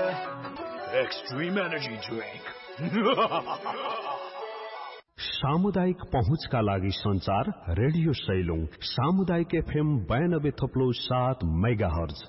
Extreme Energy Drink. सामुदायिक पहुँचका लागि संचार रेडियो सैलुङ सामुदायिक FM 92.7 मेगाहर्ज।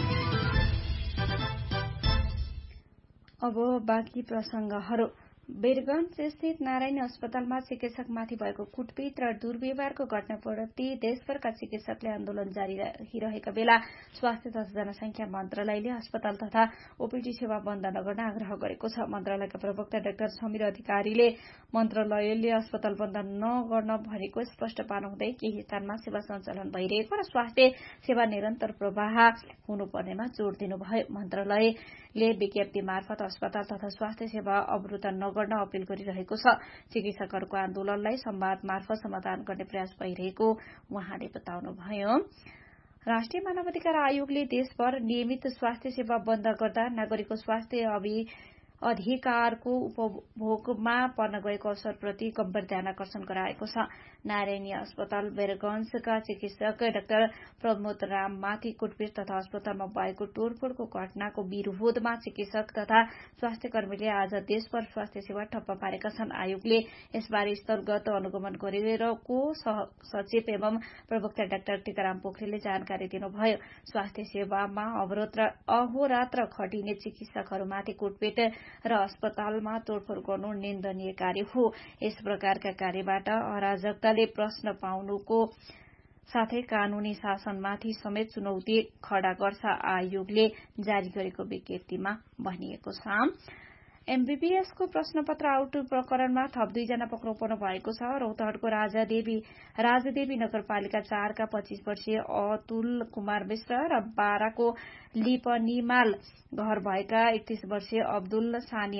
अब बाँकी प्रसंगहरू। वीरगंज स्थित नारायणी अस्पतालमा चिकित्सकमाथि भएको कुटपिट र दुर्व्यवहारको घटनाप्रति देशभरका चिकित्सकले आन्दोलन जारी रहिरहेका बेला स्वास्थ्य तथा जनसंख्या मन्त्रालयले अस्पताल तथा ओपीडी सेवा बन्द नगर्न आग्रह गरेको छ। मन्त्रालयका प्रवक्ता डाक्टर समीर अधिकारीले मन्त्रालयले अस्पताल बन्द नगर्न भनेको स्पष्ट पार्नुहुँदै केही स्थानमा सेवा सञ्चालन भइरहेको र स्वास्थ्य सेवा निरन्तर प्रवाह हुनुपर्नेमा जोड़ दिनुभयो। मन्त्रालयले विज्ञप्ति मार्फत अस्पताल तथा स्वास्थ्य सेवा अवरुद्ध गर्न अपील गरिरहेको छ। चिकित्सकहरूको आन्दोलनलाई संवाद मार्फत समाधान गर्ने प्रयास भइरहेको उहाँले बताउनुभयो। राष्ट्रिय मानवाधिकार आयोगले देशभर नियमित स्वास्थ्य सेवा बन्द गर्दा नागरिकको स्वास्थ्य अधिकारको उपभोगमा पर्न गएको असरप्रति गम्भीर ध्यानकर्षण गराएको छ। नारायणी अस्पताल वीरगंजका चिकित्सक डाक्टर प्रमोद राममाथि कुटपिट तथा अस्पतालमा भएको तोडफोडको घटनाको विरोधमा चिकित्सक तथा स्वास्थ्य कर्मीले आज देशभर स्वास्थ्य सेवा ठप्प पारेका छन्। आयोगले यसबारे स्थलगत अनुगमन गरेको सचिव एवं प्रवक्ता डाक्टर टीकाराम पोखरेलले जानकारी दिनुभयो। स्वास्थ्य सेवामा अहोरात्र खटिने चिकित्सकहरूमाथि कुटपिट र अस्पतालमा तोडफोड गर्नु निन्दनीय कार्य हो। यस प्रकारका कार्यबाट अराजकताले प्रश्न पाउनुको साथै कानूनी शासनमाथि समेत चुनौती खड़ा गर्छ, आयोगले जारी गरेको विज्ञप्तिमा भनिएको छ। एमबीबीएसको प्रश्नपत्र आउट प्रकरणमा थप 2 जना पक्राउ पर्नु भएको छ। रौतहटको राजदेवी नगरपालिका 4 का 25 वर्षीय अतुल कुमार मिश्र र 12 को लिपनिमाल घर भएका 31 वर्षीय अब्दुल सानी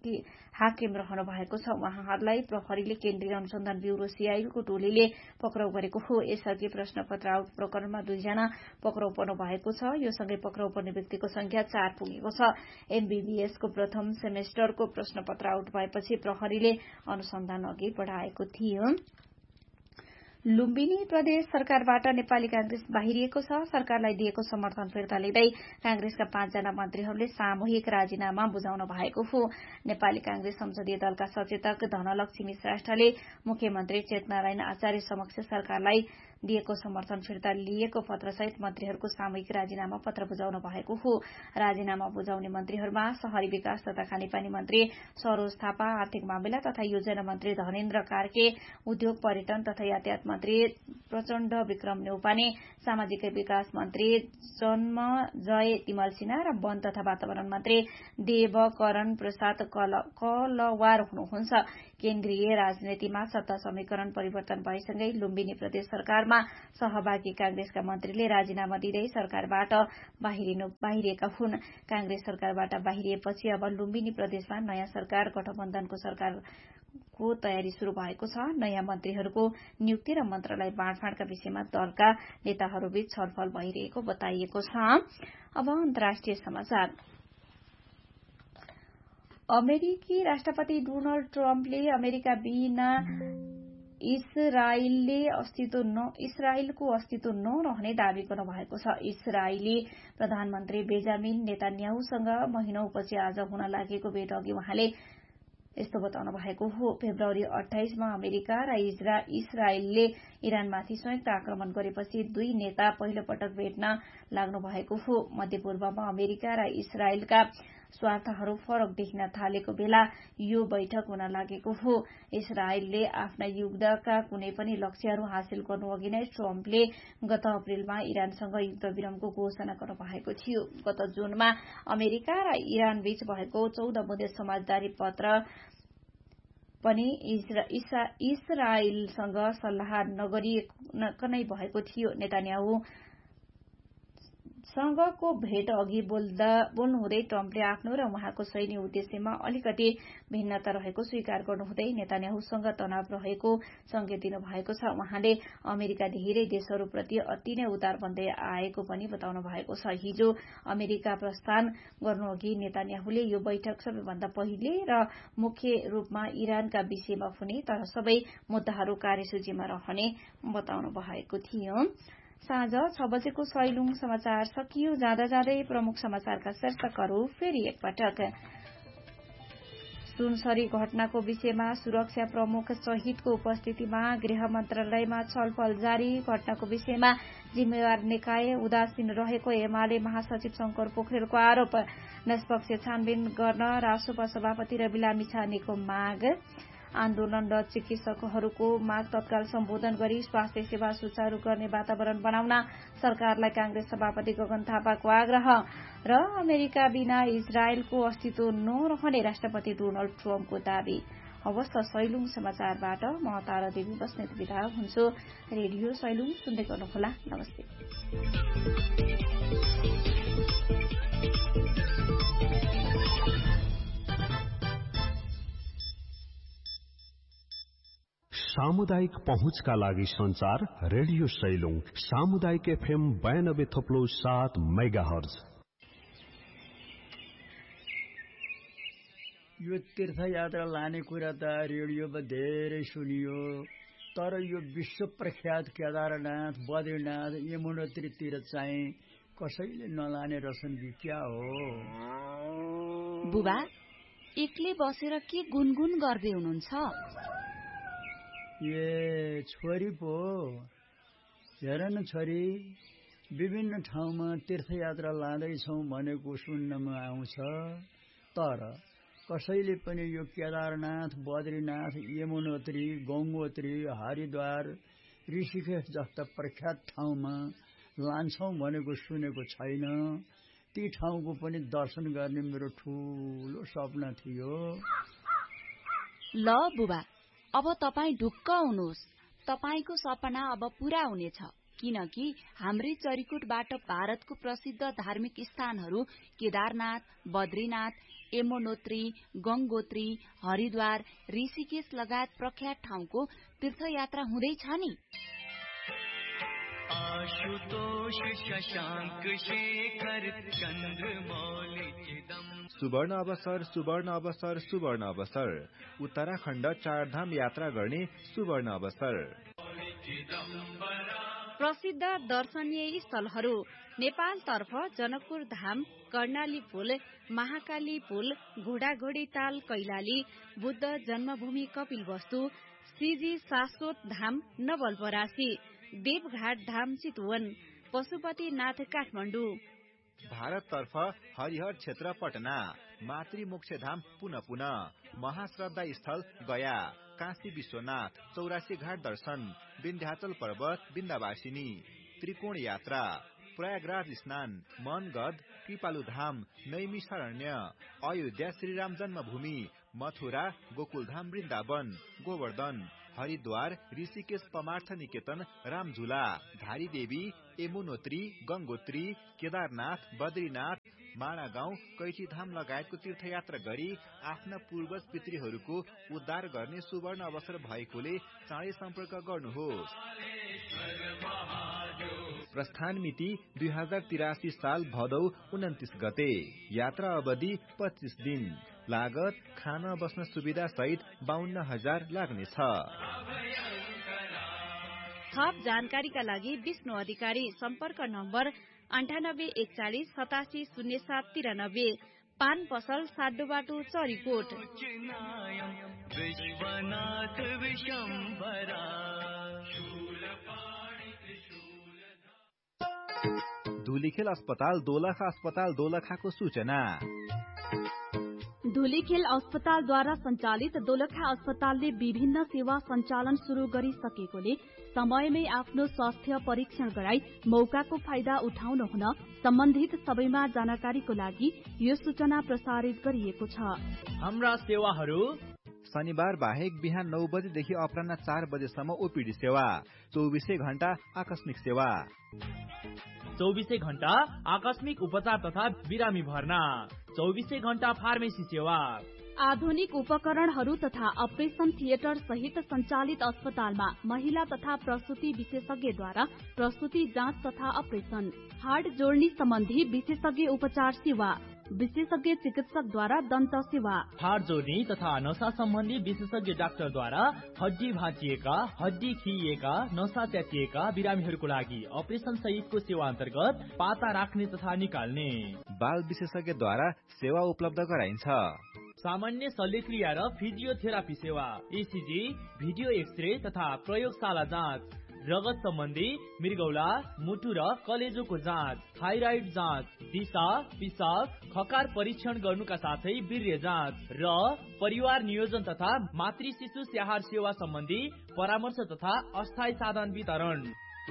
हाकिम रहनु भएको छ। उहाँहरूलाई प्रहरीले केन्द्रीय अनुसन्धान ब्यूरो सीआईबीको टोलीले पक्राउ गरेको हो। यसअघि प्रश्नपत्र आउट प्रकरणमा 2 जना पक्राउ पर्नु भएको छ। यो सँगै पक्राउ पर्ने व्यक्तिको संख्या 4 पुगेको छ। एमबीबीएसको प्रथम सेमेस्टरको प्रश्नपत्र आउट भएपछि प्रहरीले अनुसन्धान अघि बढ़ाएको थियो। लुम्बिनी प्रदेश सरकारबाट नेपाली कांग्रेस बाहिरिएको छ। सरकारलाई दिएको समर्थन फिर्ता लिँदै कांग्रेसका 5 जना मन्त्रीहरूले सामूहिक राजीनामा बुझाउनु भएको हो। नेपाली कांग्रेस संसदीय दलका सचेतक धनलक्ष्मी श्रेष्ठले मुख्यमन्त्री चेतनारायण आचार्य समक्ष सरकारलाई दिएको समर्थन फिर्ता लिएको पत्रसहित मन्त्रीहरूको सामूहिक राजीनामा पत्र बुझाउनु भएको हो। राजीनामा बुझाउने मन्त्रीहरूमा शहरी विकास तथा खानेपानी मन्त्री सरोज थापा, आर्थिक मामिला तथा योजना मन्त्री धनेन्द्र कार्के, उद्योग पर्यटन तथा यातायात मन्त्री प्रचण्ड विक्रम नेउपाने, सामाजिक विकास मन्त्री जन्मजय तिमल सिन्हा र वन तथा वातावरण मन्त्री देवकरण प्रसाद कलवार हुनुहुन्छ। केन्द्रीय राजनीतिमा सत्ता समीकरण परिवर्तन भएसँगै लुम्बिनी प्रदेश सरकारमा सहभागी कांग्रेसका मन्त्रीले राजीनामा दिँदै सरकारबाट बाहिरिएका हुन्। कांग्रेस सरकारबाट बाहिरिएपछि अब लुम्बिनी प्रदेशमा नयाँ सरकार गठबन्धनको सरकारको तयारी शुरू भएको छ। नयाँ मन्त्रीहरूको नियुक्ति र मन्त्रालय बाँडफाँडका विषयमा दलका नेताहरूबीच छलफल भइरहेको बताइएको छ। अब अन्तर्राष्ट्रिय समाचार। अमेरिकी राष्ट्रपति डोनाल्ड ट्रम्पले अमेरिका बिना इसरायलको अस्तित्व नरहने दावी गर्नुभएको छ। इसरायली प्रधानमन्त्री बेन्जामिन नेतान्याहुसँग महिनौपछि आज हुन लागेको भेट अघि उहाँले यस्तो बताउनु भएको हो। फेब्रुअरी 28 मा अमेरिका र इसरायलले इरानमाथि संयुक्त आक्रमण गरेपछि 2 नेता पहिलो पटक भेट्न लाग्नु भएको हो। मध्यपूर्वमा अमेरिका र इसरायलका स्वार्थहरू फरक देखिन थालेको बेला यो बैठक हुन लागेको हो। इसरायलले आफ्ना युद्धका कुनै पनि लक्ष्यहरू हासिल गर्नु अघि नै ट्रम्पले गत अप्रेलमा इरानसँग युद्ध विरामको घोषणा गर्नुभएको थियो। गत जुनमा अमेरिका र इरान बीच भएको 14 बुँदे समझदारी पत्र पनि इसरायलसँग सल्लाह नगरिकनै भएको थियो। नेतान्याहु सँगको भेट अघि बोल्नुहुँदै ट्रम्पले आफ्नो र उहाँको सैन्य उद्देश्यमा अलिकति भिन्नता रहेको स्वीकार गर्नुहुँदै नेतान्याहुसँग तनाव रहेको संकेत दिनुभएको छ। उहाँले अमेरिका धेरै देशहरूप्रति अति नै उदार बन्दै आएको पनि बताउनु भएको छ। हिजो अमेरिका प्रस्थान गर्नुअघि नेतान्याहुले यो बैठक सबैभन्दा पहिले र मुख्य रूपमा इरानका विषयमा हुने तर सबै मुद्दाहरू कार्यसूचीमा रहने बताउनु भएको थियो। साँझ 6 बजेको सैलुङ समाचार सकियो। जाँदा जाँदै प्रमुख समाचारका शीर्षकहरू फेरि एकपटक। सुनसरी घटनाको विषयमा सुरक्षा प्रमुख सहितको उपस्थितिमा गृह मन्त्रालयमा छलफल जारी। घटनाको विषयमा जिम्मेवार निकाय उदासीन रहेको एमाले महासचिव शंकर पोखरेलको आरोप। निष्पक्ष छानबिन गर्न रासोपा सभापति रवि लामिछानेको माग। आन्दोलनरत चिकित्सकहरूको माग तत्काल सम्बोधन गरी स्वास्थ्य सेवा सुचारू गर्ने वातावरण बनाउन सरकारलाई कांग्रेस सभापति गगन थापाको आग्रह। र अमेरिका बिना इजरायलको अस्तित्व नरहने राष्ट्रपति डोनाल्ड ट्रम्पको दावी। अवस्थ सैलुङ समाचारबाट म तारा देवी बस्नेत विदा हुन्छु। रेडियो सैलुङ सुन्दै गर्नुहोला। नमस्ते। सामुदायिक पहुँचका लागि संचार रेडियो सैलुङ सामुदायिक FM 92.7 मेगाहर्ज। यो तीर्थयात्रा लाने कुरा त रेडियोमा धेरै सुनियो, तर यो विश्व प्रख्यात केदारनाथ, बद्रीनाथ, यमुनोत्रीतिर चाहिँ कसैले नलाने रहेछन् कि क्या हो? बुबा एक्लै बसेर के गुनगुन गर्दै हुनुहुन्छ? ए छोरी पो, हेर न छोरी, विभिन्न ठाउँमा तीर्थयात्रा लाँदैछौँ भनेको सुन्नमा आउँछ, तर कसैले पनि यो केदारनाथ, बद्रीनाथ, यमुनोत्री, गंगोत्री, हरिद्वार, ऋषिकेश जस्ता प्रख्यात ठाउँमा लान्छौँ भनेको सुनेको छैन। ती ठाउँको पनि दर्शन गर्ने मेरो ठूलो सपना थियो। ल बुबा, अब तपाई ढुक्क हुनुहोस्। तपाईको सपना अब पूरा हुनेछ, किनकि हाम्रै चरीकोटबाट भारतको प्रसिद्ध धार्मिक स्थानहरू केदारनाथ, बद्रीनाथ, यमुनोत्री, गंगोत्री, हरिद्वार, ऋषिकेश लगायत प्रख्यात ठाउँको तीर्थयात्रा हुँदैछ नि। आशुतोष शशांक शेखर चंद्रमौली चिदम। सुवर्ण अवसर, सुवर्ण अवसर, सुवर्ण अवसर। उत्तराखण्ड 4 धाम यात्रा गर्ने सुवर्ण अवसर। प्रसिद्ध दर्शनीय स्थलहरू नेपालतर्फ जनकपुर धाम, कर्णाली पुल, महाकाली पुल, घोडाघोडी ताल कैलाली, बुद्ध जन्मभूमि कपिलवस्तु, श्रीजी शाश्वत धाम नवलपरासी, देवघाट धाम चितवन, पशुपतिनाथ काठमाडौँ। भारततर्फ हरिहर क्षेत्र पटना, मातृमोक्षधाम पुनः पुनः, महाश्रद्धा स्थल गया, काशी विश्वनाथ, 84 घाट दर्शन, विन्ध्याचल पर्वत, विन्ध्यवासिनी, त्रिकोण यात्रा, प्रयागराज स्नान, मनगढ, कृपालुधाम, नैमिषारण्य, अयोध्या श्रीराम जन्मभूमि, मथुरा, गोकुलधाम वृन्दावन, गोवर्धन, हरिद्वार, ऋषिकेश परमार्थ निकेतन, रामझुला, धारीदेवी, यमुनोत्री, गंगोत्री, केदारनाथ, बद्रीनाथ, माणागाउँ, कैचीधाम लगायतको तीर्थयात्रा गरी आफ्ना पूर्वज पितृहरूको उद्धार गर्ने सुवर्ण अवसर भएकोले चाँडै सम्पर्क गर्नुहोस्। प्रस्थान मिति 2083 साल भदौ 29 गते। यात्रा अवधि 25 दिन। लागत खाना बस्न सुविधा सहित 52,000 लाग्नेछ। थप जानकारीका लागि विष्णु अधिकारी, सम्पर्क नम्बर 9841870793, पान पसल साड्डोबाटो चरीकोट। विश्वनाथ विशंभरा। धुलीखेल अस्पताल दोलखा अस्पताल दोलखाको सूचना। धुलीखेल अस्पतालद्वारा सञ्चालित दोलखा अस्पतालले विभिन्न सेवा सञ्चालन शुरू गरिसकेकोले समयमै आफ्नो स्वास्थ्य परीक्षण गराई मौकाको फाइदा उठाउन हुन सम्बन्धित सबैमा जानकारीको लागि यो सूचना प्रसारित गरिएको छ। हाम्रा सेवाहरू शनिबार बाहेक बिहान 9 बजेदेखि अपराह्न 4 बजेसम्म ओपीडी सेवा, 24 घण्टा आकस्मिक सेवा, 24 घण्टा आकस्मिक उपचार तथा बिरामी भर्ना, 24 घण्टा फार्मेसी सेवा। आधुनिक उपकरणहरू तथा अपरेशन थिएटर सहित सञ्चालित अस्पतालमा महिला तथा प्रसुति विशेषज्ञद्वारा प्रसुति जाँच तथा अपरेशन, हाड जोड्नी सम्बन्धी विशेषज्ञ उपचार सेवा, विशेषज्ञ चिकित्सकद्वारा दन्त सेवा, हाड जोड्ने तथा नसा सम्बन्धी विशेषज्ञ डाक्टरद्वारा हड्डी भाँचिएका, हड्डी खिइएका, नसा च्यातिएका बिरामीहरूको लागि अपरेसन सहितको सेवा अन्तर्गत पाता राख्ने तथा निकाल्ने, बाल विशेषज्ञद्वारा सेवा उपलब्ध गराइन्छ। सामान्य शल्यक्रिया र फिजियोथेरापी सेवा, ECG, भिडियो एक्सरे तथा प्रयोगशाला जाँच, रगत सम्बन्धी मृगौला, मुटु र कलेजोको जाँच, थाइराइड जाँच, दिशा, पिसाब, खकार परीक्षण गर्नुका साथै वीर्य जाँच र परिवार नियोजन तथा मातृ शिशु स्याहार सेवा सम्बन्धी परामर्श तथा अस्थायी साधन वितरण।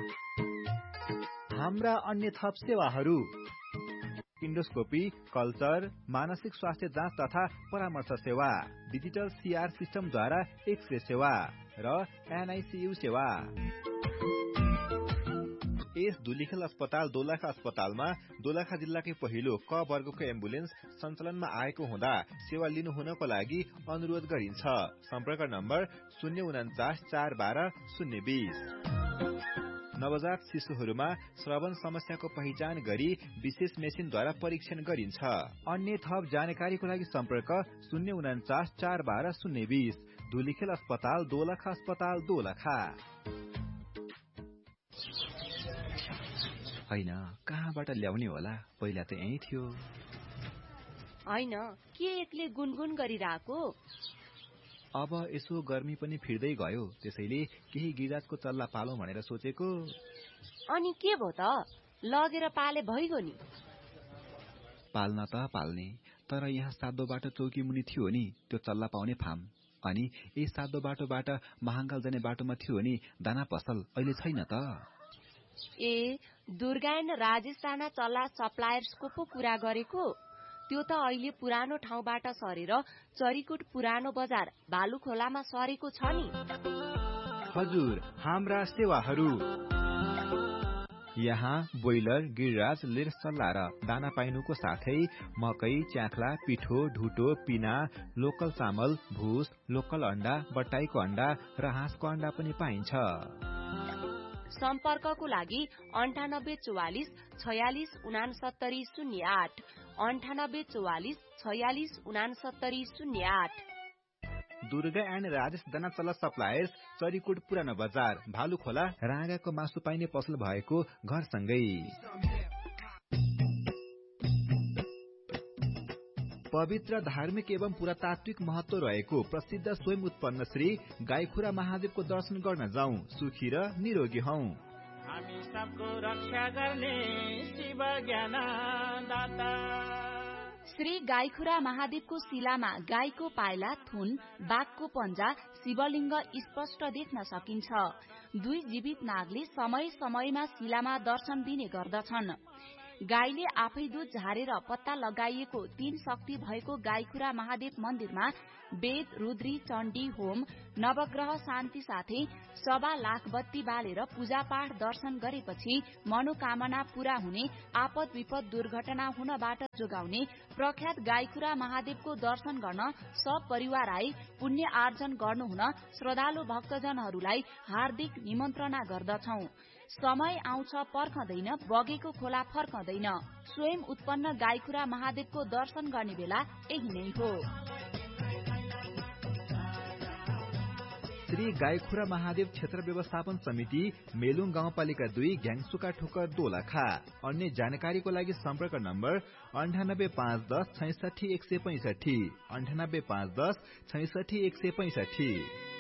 हाम्रा अन्य थप सेवाहरू इन्डोस्कोपी, कल्चर, मानसिक स्वास्थ्य जाँच तथा परामर्श सेवा, डिजिटल CR सिस्टमद्वारा एक्सरे सेवा र NICU सेवा। यस धुलिखेल अस्पताल दोलखा अस्पतालमा दोलखा जिल्लाकै पहिलो क वर्गको एम्बुलेन्स सञ्चालनमा आएको हुँदा सेवा लिनु हुनको लागि अनुरोध गरिन्छ। सम्पर्क नम्बर 049 412 020। नवजात शिशुहरूमा श्रवण समस्याको पहिचान गरी विशेष मेसिनद्वारा परीक्षण गरिन्छ। अन्य थप जानकारीको लागि सम्पर्क 049 412 020। धुलिखेल अस्पताल दोलखा अस्पताल दोलखा। हैन, कहाँबाट ल्याउने होला? पहिला त यही थियो। हैन, के एकले गुनगुन गरिरहेको? अब यसो गर्मी पनि फिर्दै गयो, त्यसैले केही गिजाजको चल्ला पालौं भनेर सोचेको। अनि के भो त? लगेर पाले भइगयो नि। पाल्न त पाल्ने, तर यहाँ सादो बाटो चौकी मुनि थियो नि त्यो चल्ला पाउने फार्म। अनि यही सादो बाटोबाट महाङ्गाल जाने बाटोमा थियो नि दाना पसल, अहिले छैन त। ए, दुर्गायन राजेश राणा चल्ला सप्लायर्सको पो कुरा गरेको? त्यो त अहिले पुरानो ठाउँबाट सरेर चरीकोट पुरानो बजार भालुखोलामा सरेको छ नि। हजुर, हाम्रा सेवाहरू यहाँ बोइलर, गिरिराज, लेर सल्ला र दाना पाइनुको साथै मकै, च्याख्ला, पिठो, ढुटो, पिना, लोकल चामल, भुस, लोकल अन्डा, बट्टाईको अन्डा र हाँसको अन्डा पनि पाइन्छ। सम्पर्कको लागि 9844 46 69 08 9844 46 69 08। दुर्गा एन्ड राजेश दाना चल्ला सप्लायर्स, चरीकोट पुरानो बजार भालुखोला, राँगाको मासु पाइने पसल भएको घरसँगै। पवित्र धार्मिक एवं पुरातात्विक महत्व रहेको प्रसिद्ध स्वयं उत्पन्न श्री गाईखुरा महादेवको दर्शन गर्न जाउँ, सुखी र निरोगी हौ। हामी सबको रक्षा गर्ने शिव ज्ञान दाता। श्री गाईखुरा महादेवको शिलामा गाईको पाइला, थुन, बाघको पञ्जा, शिवलिङ्ग स्पष्ट देख्न सकिन्छ। दुई जीवित नागले समय समयमा शिलामा दर्शन दिने गर्दछन्। गाईले आफै दूध झारेर पत्ता लगाइएको 3 शक्ति भएको गाईखुरा महादेव मन्दिरमा वेद, रुद्री, चण्डी होम, नवग्रह शान्ति साथै 1.25 लाख बत्ती बालेर पूजापाठ दर्शन गरेपछि मनोकामना पूरा हुने, आपद विपद दुर्घटना हुनबाट जोगाउने प्रख्यात गाईखुरा महादेवको दर्शन गर्न सब परिवार आई पुण्य आर्जन गर्नुहुन श्रद्धालु भक्तजनहरूलाई हार्दिक निमन्त्रणा गर्दछौ। समय आउँछ पर्खदैन, बगेको खोला फर्कदैन। स्वयं उत्पन्न गाईखुरा महादेवको दर्शन गर्ने बेला यही नै हो। श्री गाईखुरा महादेव क्षेत्र व्यवस्थापन समिति, मेलुङ गाउँपालिका 2, घ्याङसुका ठोकर दोलखा। अन्य जानकारीको लागि सम्पर्क नम्बर 985110 66 165 985110 66 165।